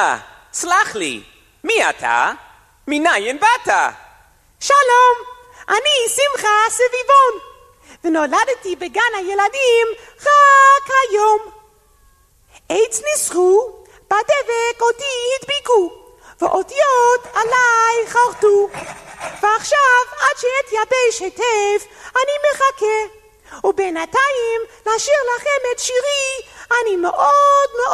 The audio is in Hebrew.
סלח לי, מי אתה? מניין באת? שלום, אני שמחה סביבון, ונולדתי בגן הילדים רק היום. עץ ניסחו, בדבק אותי הדביקו, ואותיות עליי חרטו. ועכשיו עד שאתייבש היטב אני מחכה, ובינתיים לשיר לכם את שירי אני מאוד מאוד